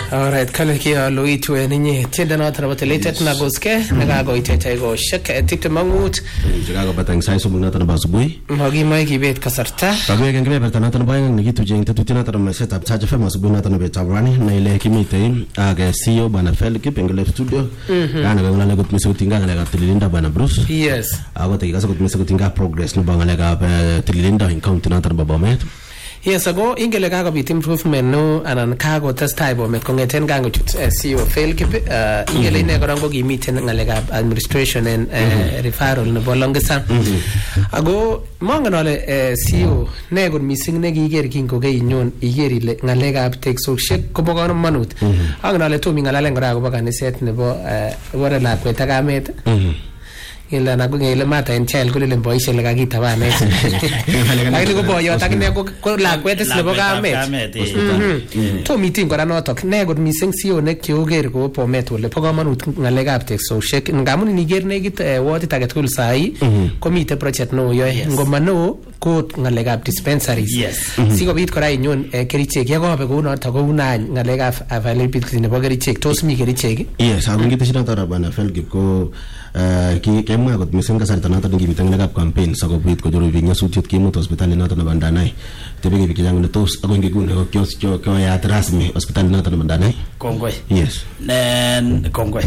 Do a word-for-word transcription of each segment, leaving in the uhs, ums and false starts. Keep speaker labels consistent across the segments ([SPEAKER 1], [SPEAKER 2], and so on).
[SPEAKER 1] Alright, kale kia loitu eninye tienda na tana bateletet na goske nagago iteta ego shek tikte mangut
[SPEAKER 2] Chicago batang sai so muna tana basubui
[SPEAKER 1] magi mai kibet kasarta
[SPEAKER 2] Bago yang kebe bertana tana bayang nigi tujeng tetutina tana meset up charge fe masubui na tana betabrani na ile kimite aga C E O bana Felix pengele studio kana ngala le gut misu tinga ngala tililinda bana Bruce
[SPEAKER 1] yes
[SPEAKER 2] aba te gasa gut misu tinga progress no bangala ga tililinda in county na tana babomet
[SPEAKER 1] Yes, ago ingele kago bit improvement no anan kago testai bo met kongeten gango chut C E O fail kip ingele ne gorango gi meet ngalega administration and referral no bolongesa ago manganole C E O ne gon missing ne gi ger kingo ge inyon igeri le ngalega tek so shek ko bogono manut agnale to mi ngala ngora go bagane set ne bo wora la kweta gamet ila na ngele mata en child ko le boys le gagita ba ne ai ko boyo ta ne ko ko la kwete se bo ga met to meeting ko no to ne go missing C E O ne kyo ger ko po met le po ga manut ngale ga tek so shek ngamun ni ger ne git woti ta gatul sai komite project no yo ngoma no ko ngale ga dispensaries si go bit ko ra inyon keriche ke go be ko no ta ko una ngale ga availability ne bo keriche to smi keriche
[SPEAKER 2] yes amun git sina ta bana fel ko ki kemwa got misen kasar tanata ngi bitang nagap campaign sa go bit ko joro binya sutiot ki mot hospital na tan bandanai tebe ngi bikijang ne tos ago ngi gun ko kios ko ko ya tras mi hospital na tan bandanai
[SPEAKER 3] kongoi
[SPEAKER 2] yes
[SPEAKER 3] nen kongoi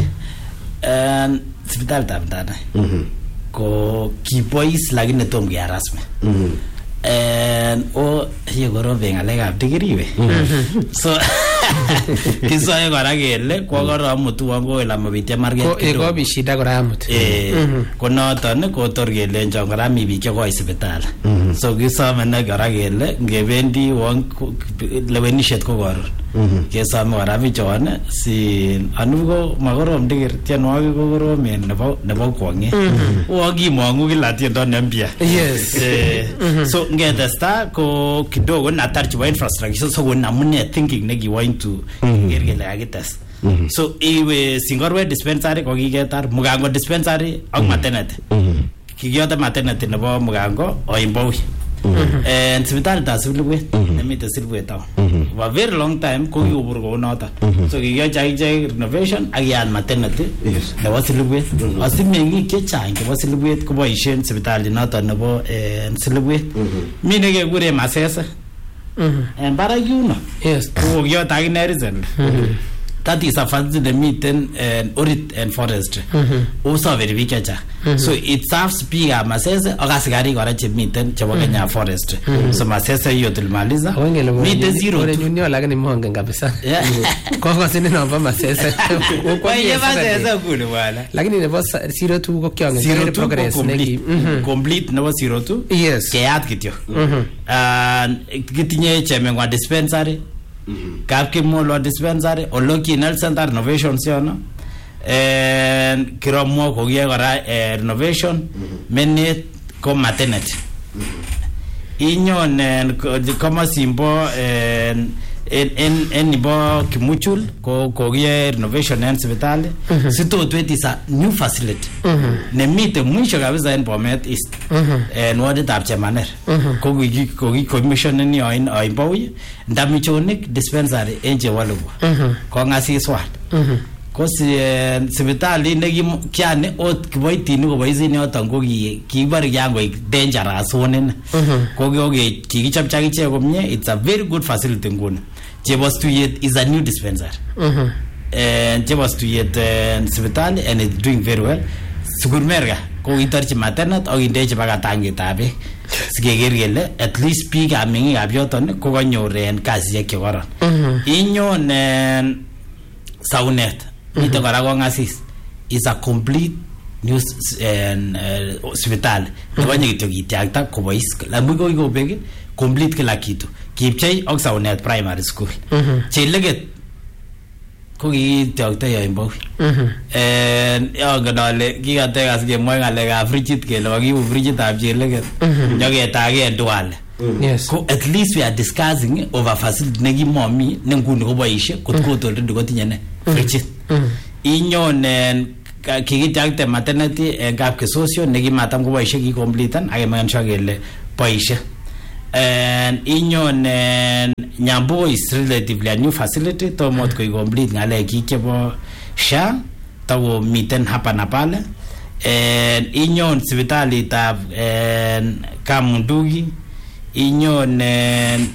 [SPEAKER 3] en hospital ta bandanai mhm ko ki boys lagi ne tom ya rasme mhm en o yo goro venga lega digriwe so kiso ay gara gele ko goro mutu wango la mabite market
[SPEAKER 1] ko e go bi shida gara mut
[SPEAKER 3] eh ko no tan ko tor gele njongara mi bi ke ko hospital so kiso mena gara gele ngebendi won leweni shet ko goro ke sa mo ara bi jone si anugo magoro mdigir tianwa ko goro men nebo nebo ko nge o gi mo ngu la ti don nambia
[SPEAKER 1] yes
[SPEAKER 3] so ngeta sta ko kidogo na tarchi wa infrastructure so wona munne thinking negi want to gergele agitas so iwe singorwe dispensary ko gigetar mugango dispensary ak maternity kigiyota maternity nebo mugango o imbowi and hospital ta silwe nemite silwe ta for very long time ko yobur go nota so giga jai jai renovation again maternity ne wasilwe asimengi ke chang ke wasilwe ko boishen hospital nota nebo and silwe mine ge gure masesa and barayuno
[SPEAKER 1] yes
[SPEAKER 3] ko giyota ginerizan that is a fancy the meat and audit and forestry also very big so it serves pia masese agasigari gora che meat and chawaganya forestry so masese yotul maliza meat zero
[SPEAKER 1] ore nyunyo lagani monga kabisa kwa kwa sini namba masese
[SPEAKER 3] kwa ye masese kulu wala
[SPEAKER 1] lakini ne boss zero two ko kyanga zero progress neki
[SPEAKER 3] complete no zero two
[SPEAKER 1] yes
[SPEAKER 3] ke at kityo and kitinye chemengwa dispensary kapke molo dispensary o loki nel center renovation siono and kiromo ko ye gora renovation menet ko maternity inyon kama simbo en en en bo kimuchul ko ko ye renovation en hospital sito twenty sa new facility ne mite mwisho kabisa en Bomet East en wadi tap chemaner ko gi ko gi commission ni oin oin boy ndamichonik dispensary enje walugwa ko ngasi swat ko si hospital ne gi kyane ot kiboiti ni ko boizini otango gi kibar yango dangerous wonen ko gi gi chapchagi che komye it's a very good facility ngone Jebos to yet is a new dispensary. Mhm. And Jebos to yet hospital and it's doing very well. Sugurmerga ko itarchi maternat o indeje bagatangi tabe. Sigegergele at least big amingi abyoton ko ganyoren kazi yake koron. Inyon en saunet ito karago ngasis is a complete new and hospital. Kwanye kityo kityakta ko bois la mugo go bege complete kila kitu. Kipchei ok saunet primary school chileget ko gi tokta yo imbo en yo gadale gi gate gas ge moy ngale ga frigid ke lo gi frigid ab chileget nyoge tage dual
[SPEAKER 1] yes
[SPEAKER 3] ko at least we are discussing over facility negi mommy nenguni ko boishe kot ko to ndo tinye ne frigid inyon en ki gitakte maternity e gap ke socio negi matam ko boishe gi completan age man chagele boishe and inyon Nyambo is relatively a new facility to mot ko complete ngale kikebo sha tawo miten hapa na pale and inyon hospitali tab and Kamundugi inyon and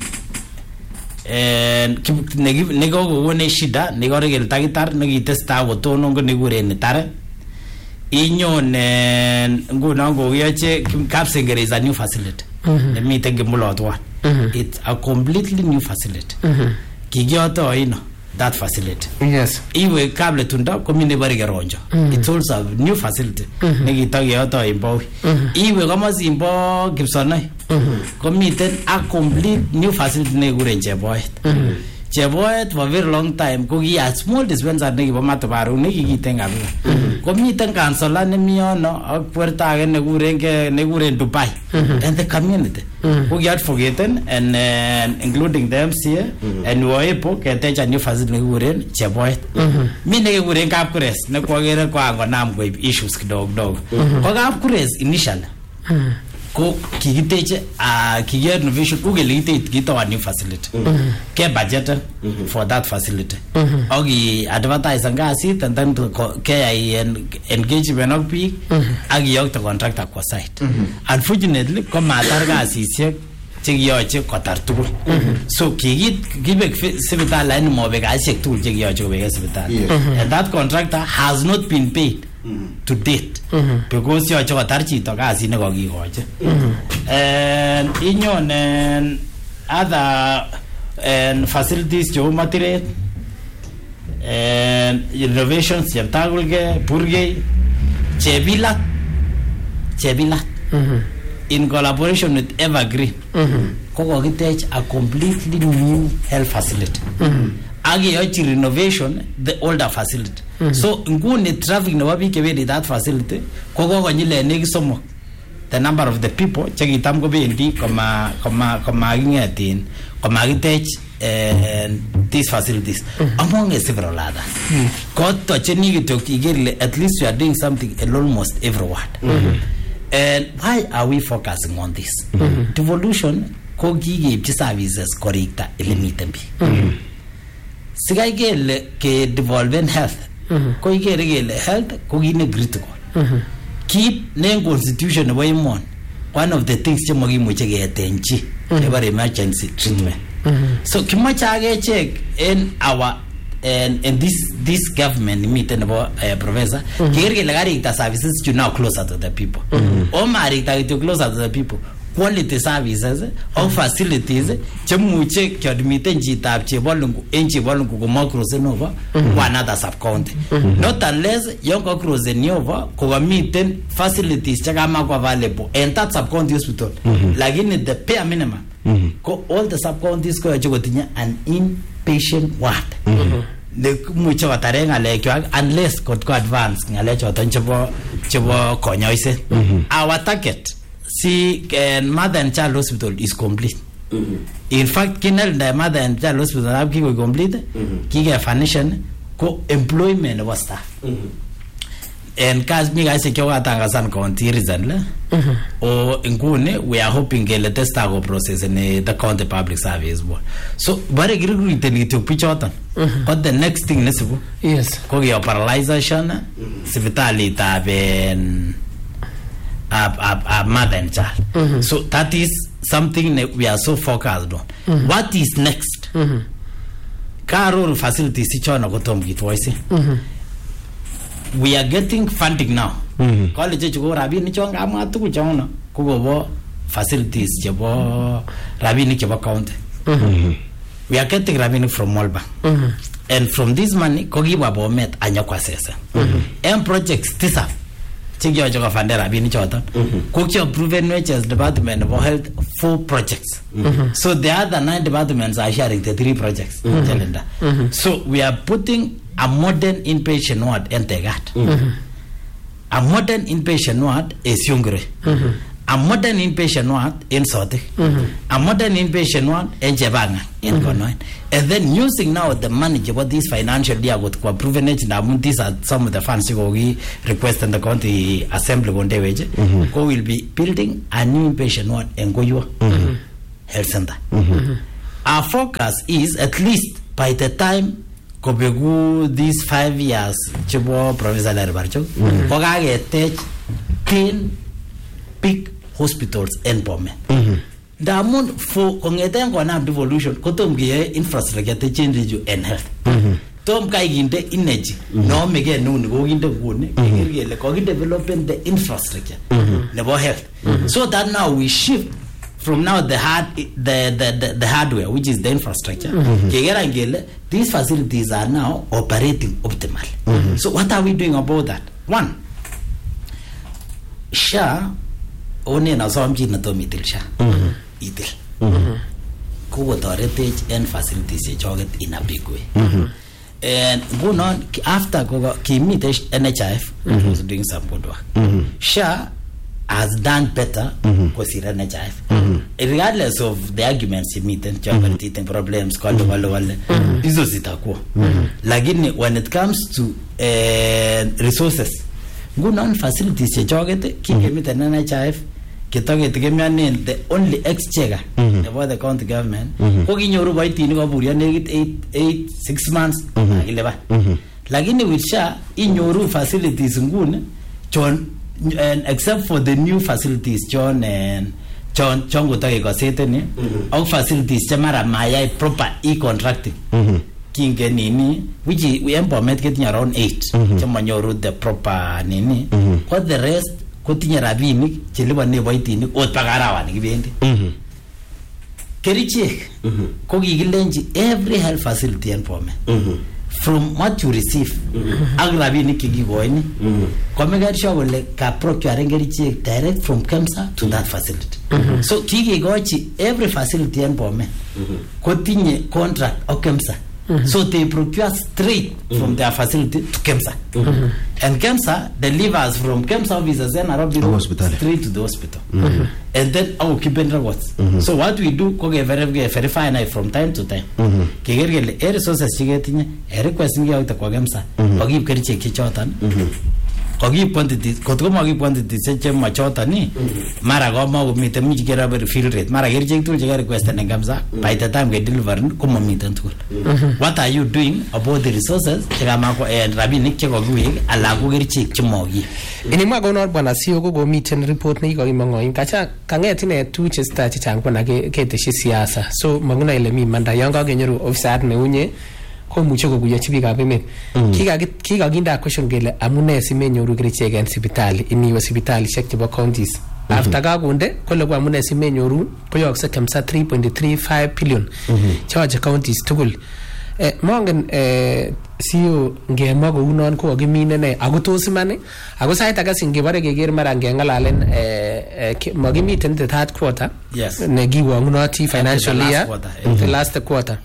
[SPEAKER 3] nego wone shida nego regel tagitar negitesta wotono ngo negure ne tare inyon nguna ngo yache Kapsengere is a new facility. Mm-hmm. The meeting Gemulotwa. Mm-hmm. It's a completely new facility. Mm-hmm. Kigioto ino that facility.
[SPEAKER 1] Yes.
[SPEAKER 3] Iwe kable tunda komine bari geronjo. Mm-hmm. It's also a new facility. Mm-hmm. Negitagioto imbo. Mm-hmm. Iwe kama simbo Gibsonai. Mm-hmm. Komiten a complete new facility negure Cheboet. Mm-hmm. Cheboet for a very long time kogi a small dispenser negi bamatabaru negi gitenga bi. Komiten kansala nemiono ak puerta age negure ke negure Dubai. Mm-hmm. And the community mm-hmm. who get forgotten and uh, including the M C A mm-hmm. and we were able to take a new facility negure Cheboet. Mi negure Kapkures ne kwagere kwa ngonam ko issues kidog dog. Ko Kapkures initially ko kigiteche a kiger innovation ugelite gito a new facility ke budget for that facility ogi advertise ngasi and then ke engagement of peak agi yok to contractor kwa site unfortunately ko matar gasi se chegiyoche kotar tugul so kigit gibek hospital line mo be gasi tugul chegiyoche be hospital and that contractor has not been paid Mm-hmm. to date mm-hmm. because you are tarchi to kasi ne gogi goje and inyon and other and facilities jo material and renovations yaptagulge purge chebila chebila mm-hmm. in collaboration with Evergreen mm-hmm. ko gogitech a completely new health facility mm-hmm. agi yochi renovation the older facility. Mm-hmm. So ngune traffic na wabi kebedi that facility kogo konyile negi somo the number of the people cheki tam go bendi koma koma koma ngetin koma gitech uh, these facilities mm-hmm. among several others ko to cheni gitok igirle at least we are doing something in almost everywhere. Mm-hmm. And why are we focusing on this? Mm-hmm. Devolution ko gigi services correcta eliminate bi sigai gele ke devolvent health ko igere gele health ko gine critical keep ne constitution way mon one of the things che mogi muche ge tenchi ever emergency treatment so kimacha ge check in our and in this this government meeting about uh, professor gere gele gari ta services to now closer to the people o mari ta to closer to the people quality services or facilities chemuche kyadmiten jitab chebolungu enchi bolungu ko macrose nova one other sub county not unless yongo cross nova ko miten facilities chakama kwa available and that sub county hospital lakini the bare minimum ko all the sub counties ko yachotinya an inpatient ward ne mucho watare ngale kwak unless kot ko advance ngale choton chebo chebo konyoise our target see uh, mother and child hospital is complete. Mm-hmm. In fact kinel the mother and child hospital have kiko complete mm-hmm. kike furnishing ko employment of staff mm-hmm. and cause me guys sekyo atanga san county recently mm-hmm. o ngune we are hoping gele test go process in the county public service board so bare giru iteni to pichotan but the next thing nesibu
[SPEAKER 1] yes
[SPEAKER 3] ko your paralyzation hospitali taben A, a, a mother and child. Mm-hmm. So that is something that we are so focused on. Mm-hmm. What is next? Mm-hmm. Karo facilities sichona gotom gitwaise. We are getting funding now. Mm-hmm. College go rabi ni chonga amatu kuchona kugo facilities jebo rabi ni chebo county. Mm-hmm. We are getting revenue from Molba. Mm-hmm. And from this money kogiwa bomet anyakwa sesa. Mm-hmm. And projects tisa chigyo joga fundera bini choton kokyo proven natures department of health four projects mm-hmm. so the other nine departments are sharing the three projects mm-hmm. Mm-hmm. So we are putting a modern inpatient ward in Tegat mm-hmm. a modern inpatient ward is Yungre mm-hmm. a modern inpatient ward in Sotik mm-hmm. a modern inpatient ward in Jebanga in mm-hmm. Gonoin and then using now the money about this financial year with proven it now these are some of the funds we request in the county assembly one day wage mm-hmm. we will be building a new inpatient ward in Goyua mm-hmm. health center. Mm-hmm. Our focus is at least by the time Kobegu these five years Chibo Professor Lerbarcho Kogage ten big hospitals in Pome. The amount for Kongeten Kwana devolution Kotom Gie infrastructure change and health. Tom Kai Ginde energy. No Mega Noon go in the wood, developing the infrastructure, never health. So that now we shift from now the hard the, the, the, the hardware, which is the infrastructure. Mm-hmm. These facilities are now operating optimally. Mm-hmm. So what are we doing about that? One, Sha only na somji na to mitil Sha itil. Kuwa heritage and facilities in a big way. Mm-hmm. And go on after go ki meet N H I F, mm-hmm. was doing some good work. Mm-hmm. Sha has done better because mm-hmm. N H I F. Mm-hmm. Regardless of the arguments you meet and mm-hmm. problems, mm-hmm. izo zitakuwa. Lakini when it comes to uh, resources, go on facilities ye jogete ki meet N H I F kitoke tikemianen the only exchequer mm-hmm. about the county government ko kinyoru baitini ko buria negit eight six months akileba. Lakini with Sha inyoru facilities ngune chon and except for the new facilities John and John John go take ni all facilities chamara maya proper e-contracting kinge nini which we implement getting around eight chamanyoru the proper nini what the rest kotinye rabinik cheliba ne boitini ot pagarawa ni kibendi kerichek ko kigilenji every health facility employment from what you receive ak rabinik kigigoini ko make sure wole ka procure ngerichek direct from KEMSA to that facility. Mm-hmm. So kigigochi every facility employment kotinye contract of KEMSA. Mm-hmm. So they procure straight mm-hmm. from their facility to KEMSA. Mm-hmm. And KEMSA delivers from KEMSA officers and Nairobi straight to the hospital. Mm-hmm. And then our keeping records. Mm-hmm. So what we do, we verify and from time to time. Kigergele mm-hmm. resources chigetinya, request ngi out kwa KEMSA. Pagib keriche kichotan. Pagib quantities, kotko magib quantities che machota ni. Mara go ma umite mjigera ber fill rate. Mara keriche tu chega request na KEMSA. By the time we deliver kuma mitan tu. What are you doing about the resources? Chega mako and rabinik chego guig ala go keriche chimogi.
[SPEAKER 1] Ini mwa gonor bwana sio go go meeting report ni ko imango inkacha kangeti ne tu chesta chichang bwana ke keteshi siasa. So maguna ile mi manda yanga genyeru officer ne unye ko mucho ko kuya chibi ka peme. Kika kika ginda question gele amune simenyoru kerichek en hospitali ini hospitali shek chebo counties. After ka kunde kole kwa amune simenyoru koyokse KEMSA three point three five billion. Chaje counties tugul. Eh mongen eh sio ngema ko unon ko gimine ne agotos mane ago sait aga singebare keger mara ngengalalen eh magimiten the third quarter.
[SPEAKER 3] Yes.
[SPEAKER 1] Ne giwongunoti financial year in the last quarter.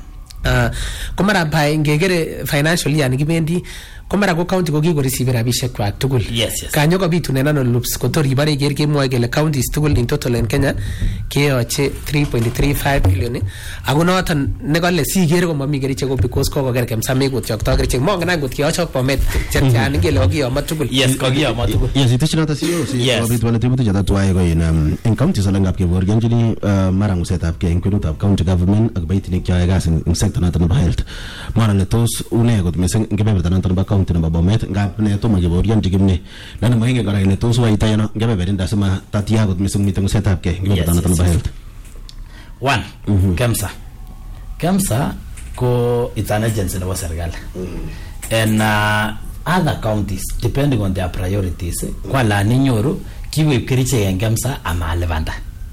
[SPEAKER 1] Ah komara bai ngegere financial year ngibendi komara ko county ko gigo receive rabishek kwa tugul.
[SPEAKER 3] Yes, yes.
[SPEAKER 1] Kanyo ko bitu nenano loops ko tori bare ger ke moy gele counties tugul in total in Kenya ke oche three point three five billion ago noton ne gole si ger ko mami geri chego because ko ger KEMSA me gut chok to ger chego mo ngana gut ki ochok pomet cherchan ngele ogi o matugul.
[SPEAKER 3] Yes ko gi o matugul.
[SPEAKER 2] Yes it is not a sio si bit wala tibuti jata tuaye ko in in county salanga ke bor ganjili marang set up ke in kudu tab county government ak baiti ne kya gas in sector na tan health mara le tos une ko me sing ngebe tan tan ba county na Bomet ngap ne to mage borian digimne nana mahinge gara ne to so ita yana ngebe berin dasma tatia got misung mitang setup ke ngebe tan tan ba health.
[SPEAKER 3] One KEMSA KEMSA ko it's an agency na serikali and uh, other counties depending on their priorities kwa la ninyoru kiwe kiriche ya KEMSA ama levanda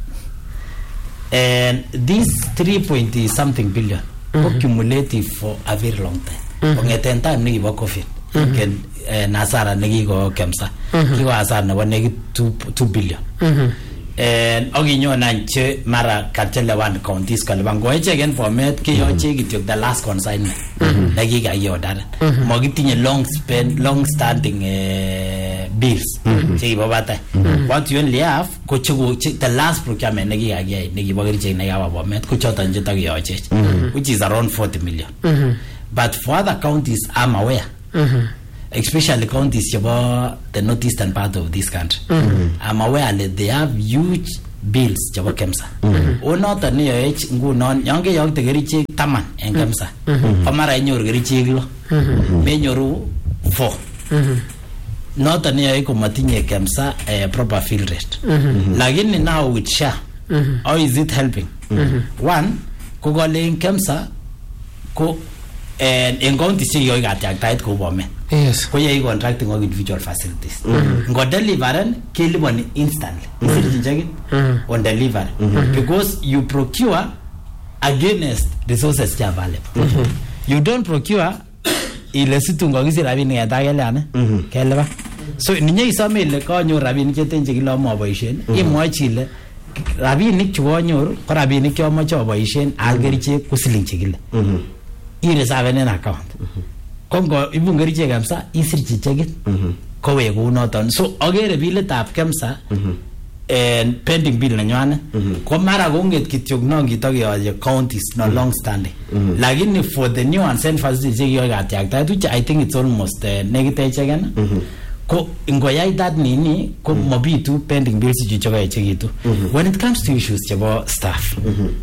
[SPEAKER 3] and this three point something billion mm-hmm. cumulative for a very long time kongeten time ni ba COVID ken nasara negi go KEMSA ki wa asara na wanegi two billion and oginyo nanche mara katele one counties kalbango eche again format ki yo che gityok the last consignment negi ga yo dad mo gitinye long spend long standing bills che babata what you only have ko chugo the last procurement negi ga ya negi bagri che negi wa format ko chota nje tag yo che which is around forty million but for other counties I'm aware Mm-hmm. especially counties about the northeastern part of this country. Mm-hmm. I'm aware that they have huge bills chebo KEMSA. O noton ne yoe ngunon yon keyokte kerichek taman en KEMSA. O mara inyoru kerichek lo. Menyoru four. Noton ne yoe komatinye KEMSA eh, proper fill rate. Lakini now with S H A, how is it helping? One, ko kole KEMSA ko en en county si yoy katiaktait ko bomen.
[SPEAKER 1] Yes.
[SPEAKER 3] Ko yai contracting of individual facilities. Ngo deliveren keliponi instantly. Isir check it on delivery because you procure against resources che available. You don't procure ile situ ngokisir rabinik etagele ane keleba. So ninye isome ile kanyor rabinik cheten chekilo moboisien imwochi ile rabinik chu konyoru ko rabinik che amoche aboisien al kerichek ko siling chekile. Ireserve en account. Kongo ibun kerichek KEMSA isirchi chekit kowe kou noton. So agere bilitab KEMSA en pending bill nenywane ko mara konget kityo non kitokeyoche counties no long standing. Lakini for the new and sent facilities chekiyoe katiaktaet which I think it's almost uh, negative again. Ko ngoyai that nini ko mobitu pending bills chuchokoechekitu. When it comes to issues chebo staff,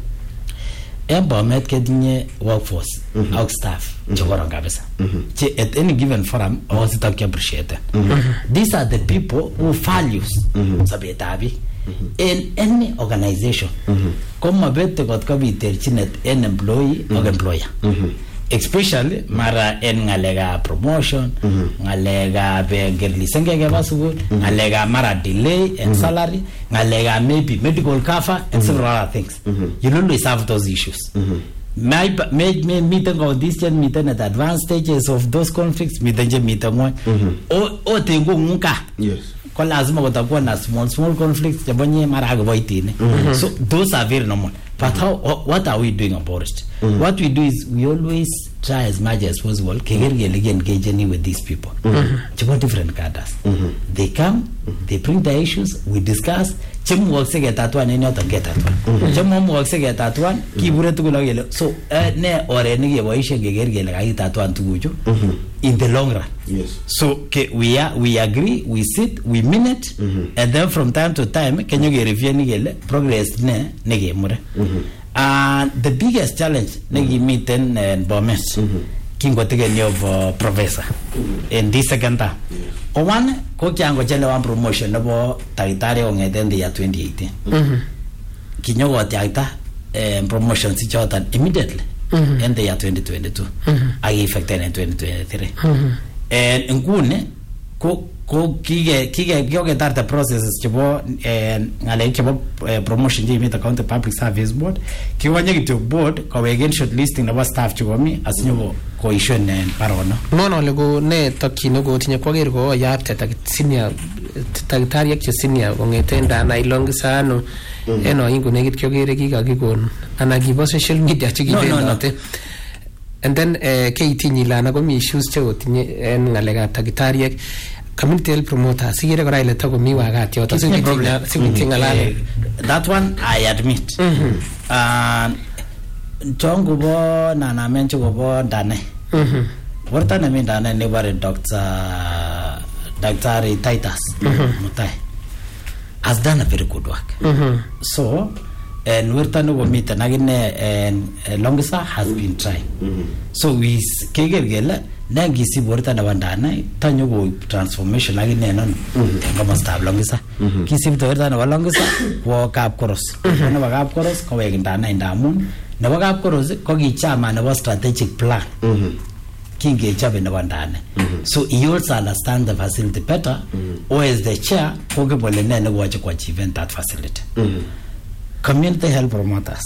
[SPEAKER 3] en Bomet ketinye workforce ak staff chekoron kabisa che at any given forum awasitaki appreciate. These are the people who values sabetab biik in any organization. Ko mabete kot kobit terchinet en employee ak employer. Especially mara en ngalega promotion, ngalega gerlisenge keba sukul, ngalega mara delay and salary, ngalega maybe medical cover and several other things. You always have those issues. May may may meeting condition meeting at advanced stages of those conflicts meeting meeting one. O o tengo nunca. Yes. Kwa lazima kutakuwa na small small conflicts jabonye mara agboitini. So those are very normal. But how, what are we doing about it? Mm-hmm. What we do is we always try as much as possible to engage with these people. Mm-hmm. Different cadres. Mm-hmm. They come, mm-hmm. they bring the issues, we discuss. Chemu works get that one and not get that one. Chemu works get that one. Kibure to go. So ne or any avoice get that one to go in the long run. Yes. So okay, we are we agree, we sit, we mean it, mm-hmm. and then from time to time, can you get review progress ne nege mure. And the biggest challenge negi meeting and Bomet kingo take of uh, professor mm-hmm. in this second time. Yes. O one ko kyango chele one promotion no taritari ongeten the year twenty eighteen. Mhm. Kinyo go tiagta um, promotion si chotan immediately mm-hmm. in the year twenty twenty-two. Mhm. Agi affected in twenty twenty-three. Mhm. And ngune ko ko kige kige kige start the processes chebo en ngale chebo promotion je meet account public service board kiwanye kityo board ko wegen shortlisting na staff chebo mi asinyo ko issue en parono
[SPEAKER 1] mono lego ne takino go tinye kwager go yapte tak senior takitari ak senior ngeten dana ilong sano eno ingo negit kyogere kikakikon ana kibo social media chikibenote. And then uh, K T nyilana ko mi issues che otinye en ngalega takitariek community health promoter sigire kora ile tako mi wakati yoto sikitinga sikitingala.
[SPEAKER 3] That one I admit. Mhm. Uh tongo bo na na mencho bo dane. Mhm. Warta na mi dane ne bare doctor Doctor Titus Mutai has done a very good work. Mhm. So and we're turning over meet and again and Longisa has been trying. Mm-hmm. So we kegel gela nagi si borta na bandana tanyo go transformation again non ngoma stab Longisa kisi borta na Longisa wo kap koros na kap koros ko wegin dana indamun na kap koros ko gi chama na strategic plan kinge chabe na bandana. So he also understand the facility better or as the chair ko ge bole na na watch ko achieve that facility. Mm-hmm. Community health promoters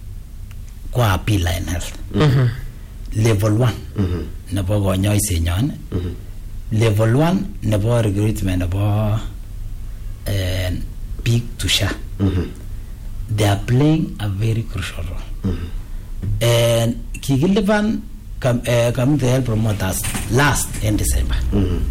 [SPEAKER 3] kwa apila in health. Mm-hmm. Level one mm-hmm. nebo gonyo isenyon. Mm-hmm. Level one nebo recruitment nebo uh, big to share. Mm-hmm. They are playing a very crucial role. Mm-hmm. And kigilivan com, uh, community health promoters last in December. Mm-hmm.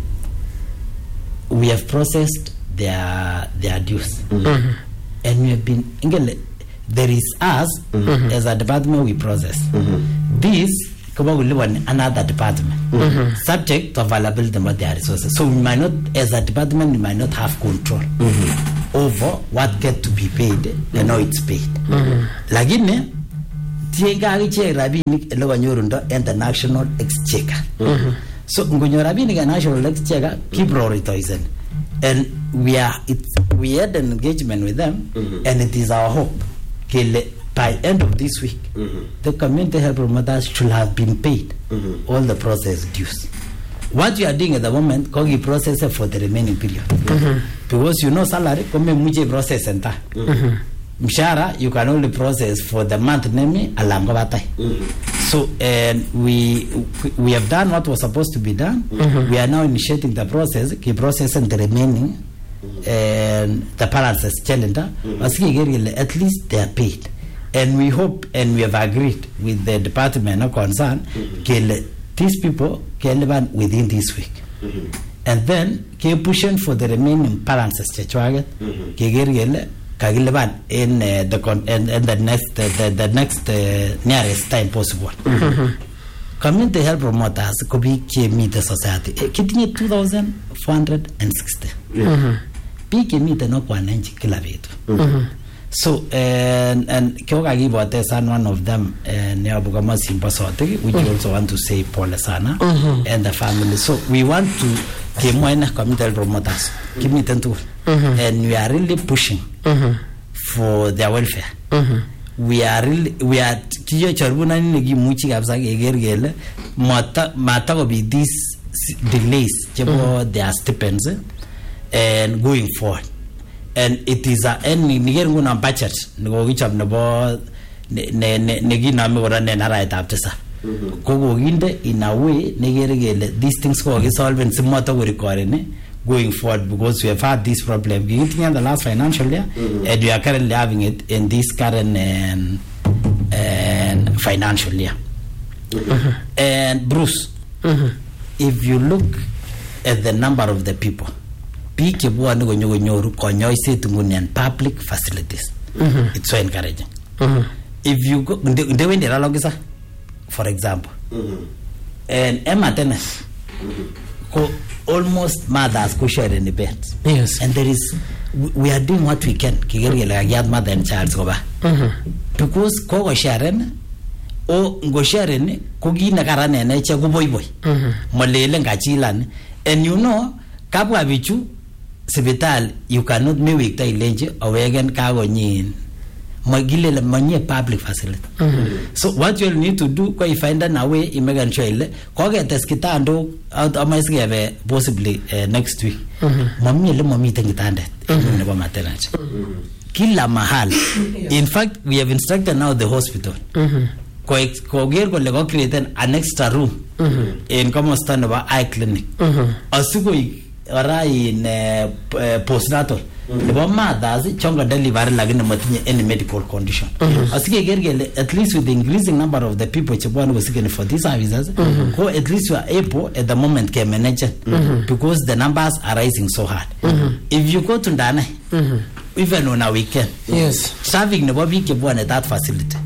[SPEAKER 3] We have processed their their dues. Mm-hmm. And we have been there is us mm-hmm. as a department we process. Mm-hmm. This come will live on another department mm-hmm. subject to availability of their resources. So we might not, as a department, we might not have control. Mm-hmm. over what get to be paid and how it's paid. Lakini tienga akichek rabinik ele kanyorundo international exchequer. So ngonyor rabinik national exchequer keep prioritizing, and we are it we had an engagement with them, and it is our hope kile by end of this week the community health promoters should have been paid all the process dues. What we are doing at the moment, kogi process for the remaining period, because you know salary come muje process enta. Mshahara you can only process for the month name alango batai. So and we we have done what was supposed to be done. We are now initiating the process, keep processing the remaining and the balances challenger. At least they are paid, and we hope and we have agreed with the department of concern these people can live within this week. And then keep pushing for the remaining balances chachwaget kagileban in uh, the con in, in the next uh, the, the next uh, nearest time possible. Community health promoters could be meet the society kitinye two thousand four hundred sixty big meet no kwananchi kila vitu. So and and kioga gibote san one of them ne abugama simba sote, which we also want to say Paul sana and the family. So we want to give more community health promoters give me ten to and we are really pushing for their welfare. We are really we are kiyo charbuna ni gi muchi kabisa gegergele mata mata go be these delays jebo their stipends and going forward. And it is a any niger nguna budget ngo gichap nebo ne ne ne giname ora ne nara etaptesa kogo ginde in a way nigergele these things go resolve and simota we record ne going forward, because we have had this problem in the last financial year, mm-hmm. and we are currently having it in this current um, uh, financial year. Mm-hmm. And Bruce, mm-hmm. if you look at the number of the people, and public facilities, mm-hmm. it's so encouraging. Mm-hmm. If you go, they went there, for example, mm-hmm. and Emma Tennis. Mm-hmm. Almost mothers go share in the bed.
[SPEAKER 1] Yes.
[SPEAKER 3] And there is, we are doing what we can. Like mother and child go back. Because ko sharing, o go sharing, kogi nakarane na icha go boy boy. Malele ngachilan. And you know, kapwa bichu, sebital, you cannot me wik ta ilenje, awegen kago nyin. Magile la manye public facility. Mm-hmm. So what you'll need to do, ko find a way imegan choile, ko get skitando out of my skeve possibly uh, next week. Mami le mami tengitande in the maternity. Kila mahal. In fact, we have instructed now the hospital. Ko ko ger ko le go create an extra room in como stand about eye clinic. Asugo ora in uh, uh, postnatal. The bomb does it chonga deliver like in any medical condition. At least with the increasing number of the people which one was seeking for these services, or at least you are able at the moment can manage it because the numbers are rising so hard. If you go to Dana, even on a weekend,
[SPEAKER 1] yes,
[SPEAKER 3] serving the bobby give one at that facility.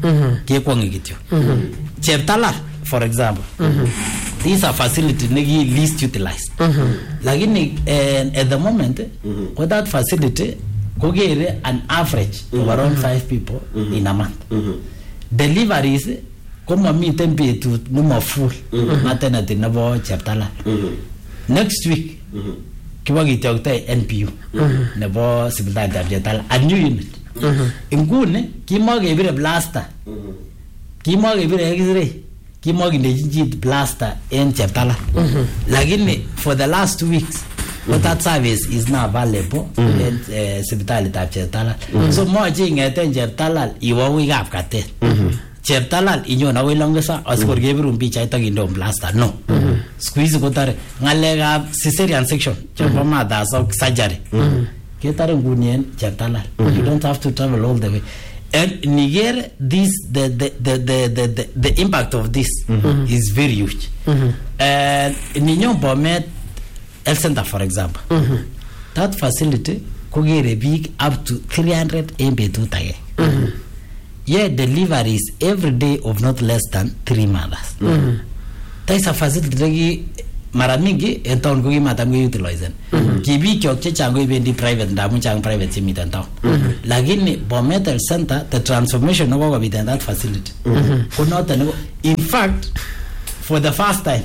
[SPEAKER 3] Cheptala, for example. These are facilities least utilized. Mm-hmm. Like in, uh, at the moment, mm-hmm. with that facility, go get an average mm-hmm. of around five people mm-hmm. in a month. Mm-hmm. Deliveries, come meet them to no more full maternity never chaptala. Next week, Kiwagi Tokta N P U, never civil diet, a new unit. In Gune, Kimog every blaster, Kimog every X-ray. Kimog in the blaster in Chaptala. Like for the last two weeks, but that service is now available in Sibitali Chaptala. So more jing at Chaptala, you will have got it. Chaptala, in your way longer, as for Gabriel Beach, I talk in the blaster. No. Squeeze go there, Nalega cesarean section, Chapama, that's all surgery. Get out of Gunian, Chaptala. You don't have to travel all the way. And Niger, this the the the the the, the, the impact of this mm-hmm. is very huge. Mm-hmm. And in Nyon Bomet Health Center, for example, mm-hmm. that facility could get a big up to three hundred M B two tage. Mm-hmm. Yeah, deliveries every day of not less than three mothers. Mm-hmm. That is a facility maramingi and town kugi matamgi utilizing. ki biik kyok chechang koibendi private ndamun chang private chemiten town lakini Bomet Health Center the transformation nebo kobit in that facility ko noton nebo in fact for the first time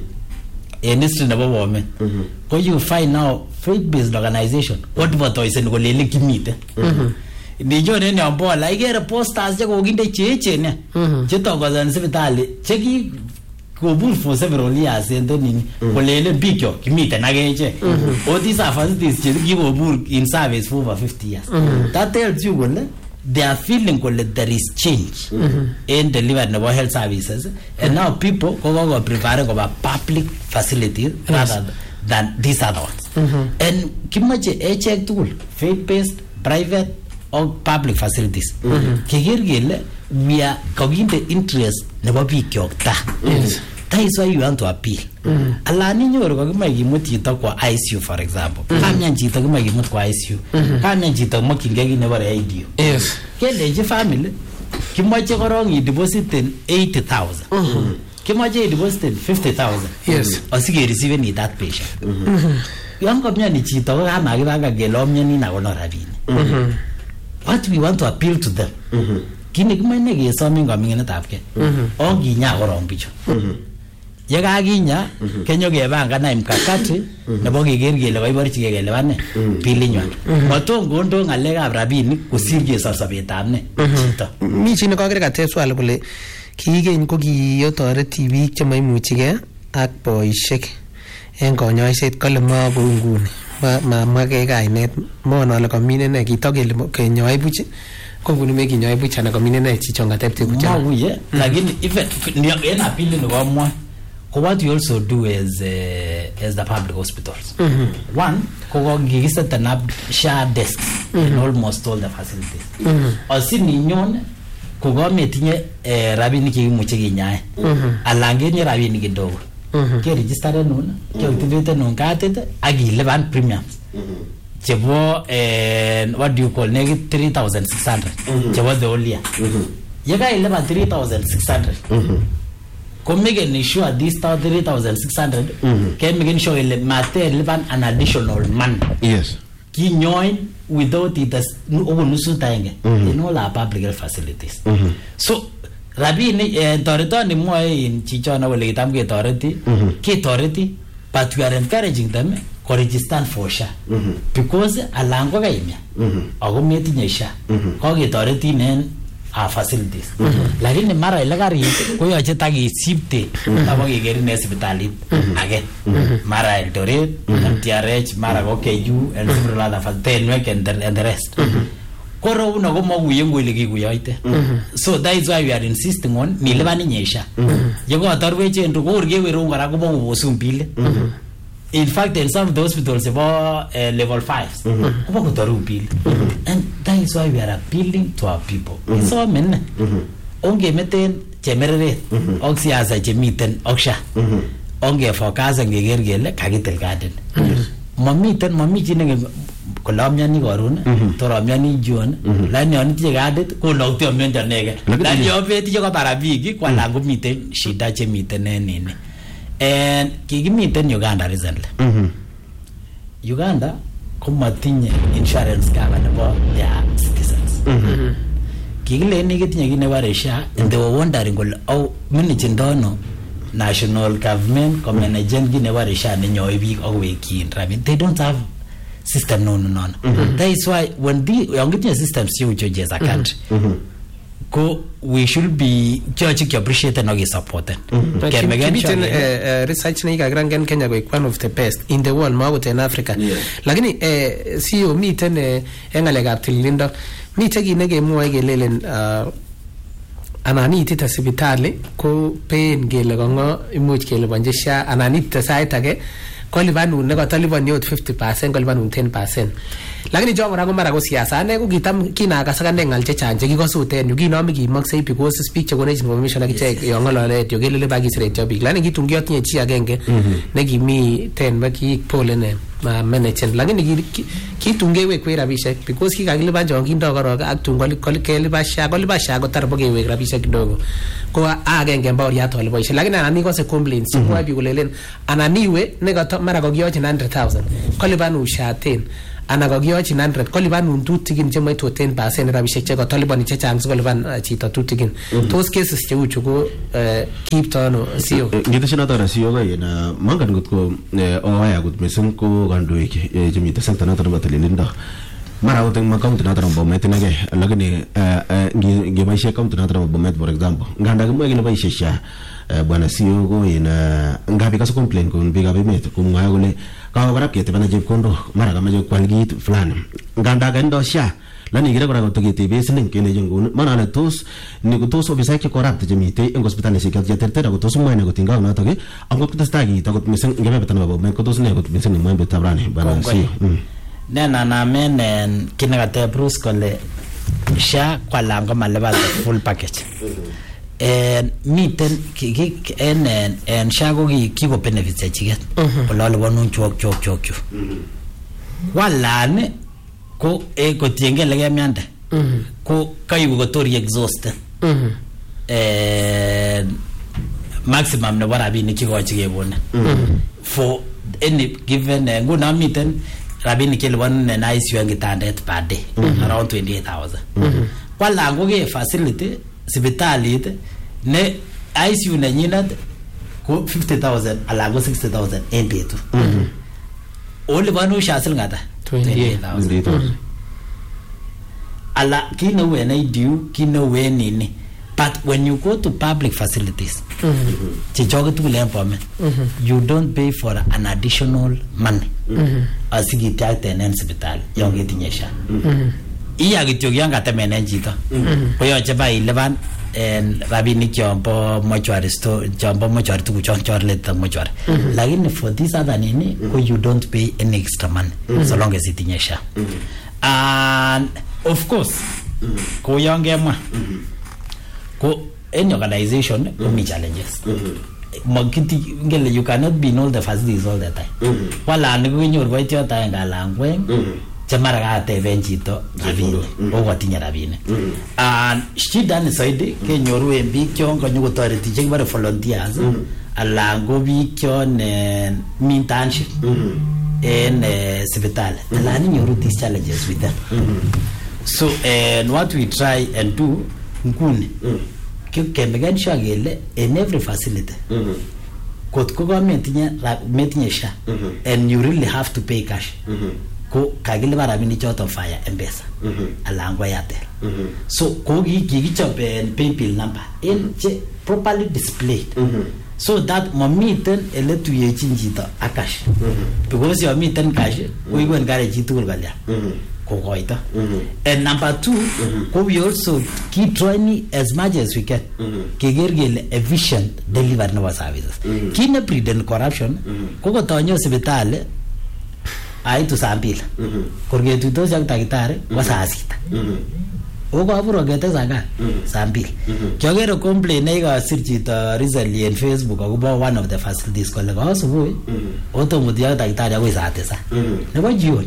[SPEAKER 3] in history nebo Bomet ko you find now faith based organization what advertising ko lele kimite ndijo ne nyambola igere posters che kokinde cheechen che tokozan sipitali che ki kobur for several years and then kolele bikyo kimiten ageche all these are facilities che kikobur in service for over fifty years that tells you kole they are feeling kole there is change in delivery nebo health services and now people go go prepare go public facilities rather than these other ones and kimache echek tugul faith based private or public facilities kiger gele we are koginte interest nebo bikyo ta that is why you want to appeal alani nyoru ko kimai kimut chito kwa I C U for example kamyan chito kimai kimut kwa I C U kamyan chito mokinge ki nebo I D U
[SPEAKER 1] yes
[SPEAKER 3] keleje family kimache korong i deposit eighty thousand kimache i deposit fifty thousand
[SPEAKER 1] yes
[SPEAKER 3] asige receive ni that patient yan komyani chito ko kama kibanga gelomyani na kono rabini what we want to appeal to them kini kimane ke somin kamingenetab ke onginya korong bicho ye kaginya kenyo kebanga na mkakati nebo keger kele koiborchige kele bane pilinywan matongo ndo ngalekab rabinik kusirge sosobetab ne chito
[SPEAKER 1] mi chi ne kokere kateb swali kole kiigeny ko kiyotoreti biik che maimuchige ak boisiek en konyoiset kole ma kou nguni ma ma ke kainet mon ale komine ne kitokele kenyoi buch konguni me kinyoi buch ana komine ne chichon katebte buch
[SPEAKER 3] ma uye lakini even en appeal ne komwa ko what you also do as uh, as the public hospitals mm-hmm. one ko gigiset up share desks mm-hmm. in almost all the facilities mm-hmm. asini nyon ko gometinye eh, rabini kimuche kinyae mm-hmm. alangenye rabini kidogo mm-hmm. ke register nun ke activate nun katet agiliban premiums mm-hmm. chebo eh, what do you call negative three thousand six hundred mm-hmm. chebo the whole year mm-hmm. yega eleven three thousand six hundred mm-hmm. ko making sure this three thousand six hundred mm-hmm. can making sure le mater liban an additional money
[SPEAKER 2] yes
[SPEAKER 3] kinyoin without it as onusu taenge mm-hmm. in all our public health facilities mm-hmm. so rabini eh, toretoni moe in chichona wale kitam ke toreti mm-hmm. ke toreti but we are encouraging them to register for S H A mm-hmm. because alango kaimya mm-hmm. ako metinye S H A mm-hmm. ko ke toreti nen our facilities mm-hmm. lakini mara ile gari ko yoche takisipte tabo kegerin ne hospitalit age mara Eldoret M T R H mara ko K U and several other facilities and the, and the rest koro uno ko maguye ngole kikuyoite so that is why we are insisting on nilibani nyesha yego atarweche ndo ko urge wero ngara ko bo bosumbile in fact in some of the hospitals about uh, level five mm-hmm. ko ko mm-hmm. and that is why we are appealing to our people mm-hmm. so men onge meten chemereret ok siasa chemiten oksha onge focus ngeger gele kagitel garden mamiten mami chi ne kolomyani korun toromyani jon lani oni tie gadet ko lokti omenda nege lani obeti ko barabiki kwa lango miten shida chemiten nene and kigimiten Uganda recently mm-hmm. Uganda komatinye insurance cover nebo their citizens mm-hmm. kigile ni kitinye kine bare S H A and they were wondering well how manage ndono national government ko manage kine bare S H A ne nyoi biik akwekin rabin they don't have system no no no mm-hmm. that is why when the young systems you judge as a country mm-hmm. ko we should be judging to appreciate and not support it
[SPEAKER 1] can again uh, research ni kagrangen Kenya ko one of the best in the world ma in Africa yeah. lakini eh, sio miten eh, engalegap tilindo miten kine kemwoe kelelen uh, anani itita sipitali ko pain gele kongo imuch kelebanje S H A anani itita sait age ko libanun ne kotalibani ot fifty percent ko libanun ten percent lakini jongo rango mara ko siasa ane ko kitam kinakasaka ne ngal chechang che kikosuten yu kinome kimaksei because speak che konech information akichek yo ngolole yo kelele bagis rate yo big lakini kitun kiotinye chi agenge ne kimi ten ba ki pole ne ma managen lakini kitungewek we rabishek because kikakilipan chon kindo korok ak tun kelipan sha kolipan sha kotar pokewek rabishek kidogo ko agenge en baoriat ole boishe lakini anan ikose complaints simwa biik kolelen anan iwe nekato mara kokiyochin one hundred thousand kolipanun sha ten ana kokiyochin one hundred kolipanun tutikin chemoite ten percent rabishek chekotolipani chechang sikolipan chito tutikin tos cases cheu chu ko kiipto ano sio
[SPEAKER 2] ngiteshin noton sio ko ina mangan ngotko oya kot mising ko kandoik chemite sekta noton nebo tililindo mara ot en county noton nebo Bomet inege lakini ngeboishe county noton nebo Bomet for example nganda kimwe kile boishe sha bwana sio ko ina ngapi kaso complain kon biga bemet kumwa kole kawo kora ketebana chepkondok mara kamache kwal kit fulani nganda kendo sha lani kire kora kotokete besling kele jengun mana le tos ni kutos ofisa ke corrupt jemite en hospital se kya tertera kutos mwene kutinga na toke ango kutasta ki takot miseng ngebe betana babo men kutos ne kot miseng mo embe tabrani bana si
[SPEAKER 3] nena na men en kinagate Bruce kole sha kwala ngo malebal full package en miten en en sha ko ki ko benefits chiget kolalo wonu chok chok chok wala ne ko e ko tienge le miande ko kayu ko tori exhausted eh maximum ne wara bi ni ki ko chige bone for any given nguna miten rabini kile wan na nice yu ngitandet per day around twenty-eight thousand wala ngo ke facility sibitalit ne I C U na nyinat ko fifty thousand ala go sixty thousand en betu ole banu shasil ngata twenty-eight thousand ala kino we na idu kino we nini but when you go to public facilities to jog to empowerment you don't pay for an additional money asigi tiate en hospital yonge tinyesha iya gityo yanga temene jito ko yo cheba eleven en rabini kyombo mortuary store jombo mortuary tu chon chorle ta mortuary lakini for this other nini ko you don't pay any extra money so long as itinyesha and of course ko yonge mwa ko any organization mm-hmm. will challenges magiti mm-hmm. ngele you cannot be in all the facilities all the time mm-hmm. wala ni kunyor boityo ta ngalangwe chamara ga te benchito rabini o watinya rabini and shida ni saidi ke nyoru en biik chongo nyugo toreti che bare volunteers alango biik chon internship en hospital ala ni nyoru these challenges with them so and what we try and do ngune ke megan shagele in every facility kot ko government nya metinye sha and you really have to pay cash ko kagile barabini choto fire mpesa alangwa yate so ko gi gi chop and pay bill number in properly displayed so that momiten ele tuye chinjita akash because you mitten cash we go and garage it all balia kogoita and number two mm-hmm. ko we also keep trying as much as we can kegergele efficient delivery no services kine prevent corruption ko tonyo hospital ai tu sambil korge tu to jak takitare wasasita o ko aburo gete sanga sambil kyogero complain ai ga sirchito recently in Facebook about one of the facilities ko le ga subu o to mudia takitare ko isatesa ne ba jion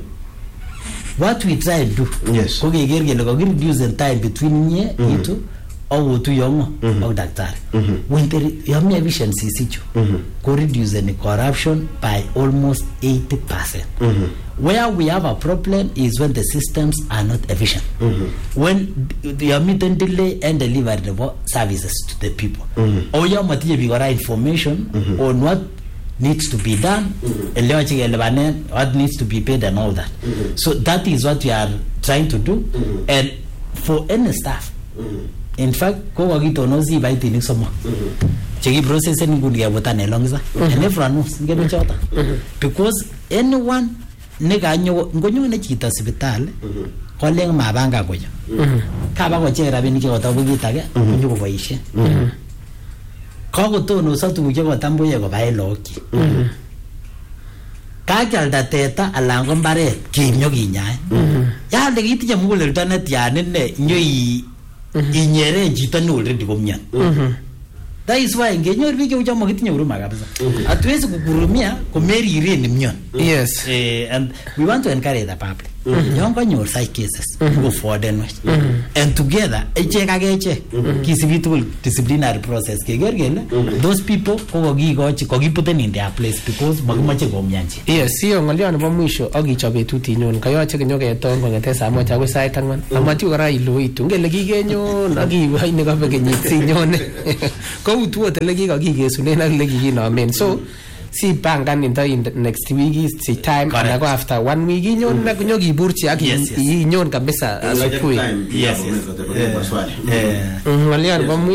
[SPEAKER 3] what we try to do
[SPEAKER 2] yes
[SPEAKER 3] ko ge gerge lo go reduce the time between nye mm-hmm. itu au tu yongo mm-hmm. au daktari mm-hmm. when there yam efficiency sicho mm-hmm. ko reduce the corruption by almost eighty percent mm-hmm. where we have a problem is when the systems are not efficient mm-hmm. when you meet and delay and deliver the services to the people mm-hmm. or you must give the right information mm-hmm. on what needs to be done mm-hmm. what needs to be paid and all that mm-hmm. so that is what we are trying to do mm-hmm. and for any staff mm-hmm. in fact ko wagito no zi by tinik somo cheki process ni ngundi ya botane longza and everyone knows ngebe chota because anyone nega nyo ngonyo ne chita hospital ko leng mabanga goyo ka ba go chera bini ke ota bugita ke nyo go boishe ko go to no sa tu ke go tamboye go ba eloki ka jalda teta alango mbare kinyo ginya ya de giti je mugule tane tiane ne nyo i inyere jita no already go myan That is why ngenyor biik cheucho makitinye huruma kabisa. Hatuwezi kukurumia komerire ni mnyon.
[SPEAKER 1] Yes.
[SPEAKER 3] Eh, and we want to encourage the public. Yon kanyor side cases go forward and and together echek ak echek kisibi tugul disciplinary process keger kele those people ko kokikochi kokiputen in their place because makimache komyanchi.
[SPEAKER 1] Yes, sio ngolyo nebo mwisho akichop betut inyon kayoche kinyoketon kongete saa moja akoi sait ang'wan. Amachu kora iloitu ngele kikenyon akiwai nekabe kenyit sinyone. Kou tuot ele kikakikesunen ak ele kikinomen. So si pangan in the next week is the time and go after one week inyon na kunyo kiburchi ak inyon kabisa asubuhi.
[SPEAKER 3] Yes.
[SPEAKER 1] Ngolyo nebo